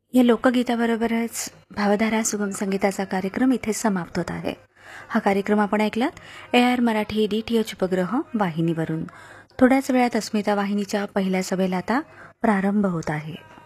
या लोकगीताबरोबरच भावधारा सुगम संगीताचा कार्यक्रम इथे समाप्त होत आहे. हा कार्यक्रम आपण ऐकलात AR मराठी DTH उपग्रह वाहिनीवरून. थोड्याच वेळात अस्मिता वाहिनीच्या पहिल्या सभेला आता प्रारंभ होत आहे.